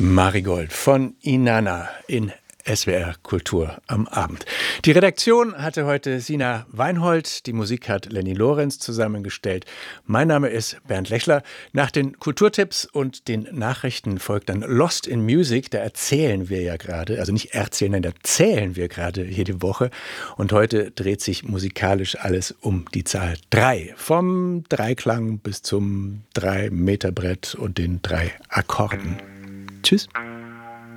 Marigold von Inanna in SWR Kultur am Abend. Die Redaktion hatte heute Sina Weinhold, die Musik hat Lenny Lorenz zusammengestellt. Mein Name ist Bernd Lechler. Nach den Kulturtipps und den Nachrichten folgt dann Lost in Music. Da erzählen wir ja gerade, also nicht erzählen, nein, da zählen wir gerade jede Woche. Und heute dreht sich musikalisch alles um die Zahl 3. Vom Dreiklang bis zum 3-Meter-Brett und den 3 Akkorden. Tschüss.